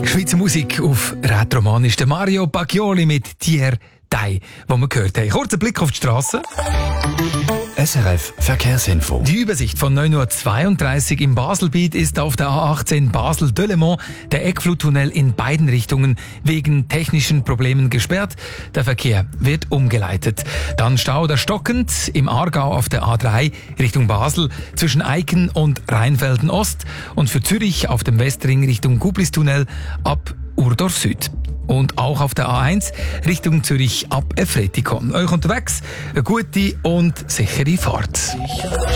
Schweizer Musik auf Rätoromanisch. Der Mario Bacchioli mit Tier Dei, wo wir gehört haben. Kurzer Blick auf die Straße. SRF Verkehrsinfo. Die Übersicht von 9.32 Uhr im Baselbiet ist auf der A18 Basel-Delemont der Eckfluttunnel in beiden Richtungen wegen technischen Problemen gesperrt. Der Verkehr wird umgeleitet. Dann Stau oder stockend im Aargau auf der A3 Richtung Basel zwischen Eiken und Rheinfelden Ost und für Zürich auf dem Westring Richtung Gublistunnel ab Urdorf Süd. Und auch auf der A1 Richtung Zürich ab Efretikon. Euch unterwegs eine gute und sichere Fahrt.